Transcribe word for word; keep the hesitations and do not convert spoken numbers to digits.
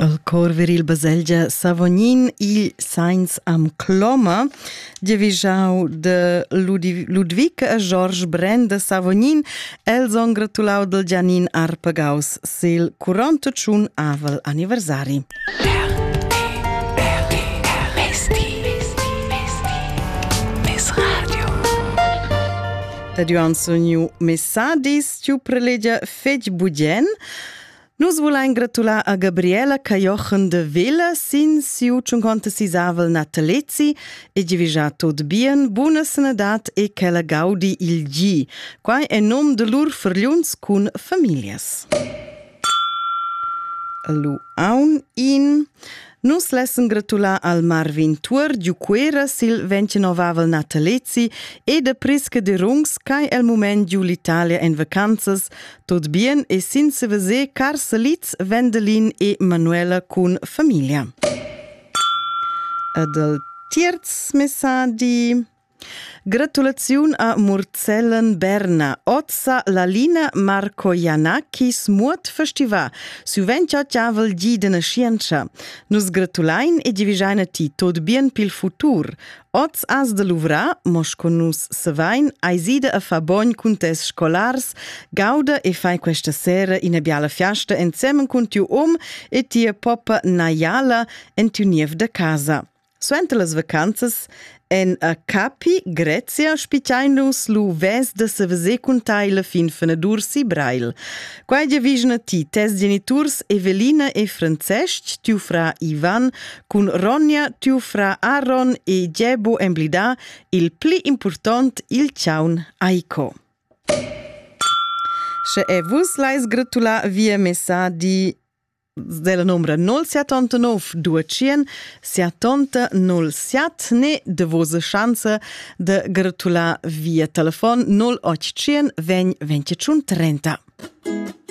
Il cor viril Baselgia Savognin, il Sainz am Cloma, divisau de Ludi- Ludwig e Georges Brenda Savognin, els on gratulau del Gianin Arpagaus, sil quarantotschun avel anniversari. Adiuan sognu messadis, tiu prelegia fetg bugen. Nus volein gratular a Gabriela Cajochen de Vela, sin siu cinquantasei avel natalezzi, e givisà tot bien, buona senadat e che la gaudi il gi, quai è nom de lur fergliuns cun familias. Lu aun in... Nus lessen gratular al Marvin Tuor giuquera sil ventinove natalezzi e de prisca de rungs cai el moment giu l'Italia en vacanzas, tot bien e sin se vese car salitz Wendelin e Manuela cun famiglia. Ed el tierz messadi... Gratulaziun a Murcellen Berna. Otsa Lalina Marco Janakis muot festiva. Su vencia ciavel gi de nascienza. Nus gratulain e divisaina ti tot bien pil futur. Ots as de luvra, mos con nus sevain, aisida a fa bogn cun tes scolars, gauda e fai questa sera in a biala fiasta ensemen cun tiu om e tia popa Nayala en tiu niev de casa. Suente las vacanzas, en a Capi, Grecia, spiciainus lu ves de se vese cuntai la fin fenadur si brail. Quai divisna ti tes geniturs Evelina e Francesc, tiu fra Ivan, cun Ronja, tiu fra Aaron e Gebo emblida, il pli important il ciaun Aiko. Se e vus lais gratula via messadi della numera nol sette nove due cento settanta nol sette ne de vosa chance de gratular via telefon nol otto cento venti venticinque trenta.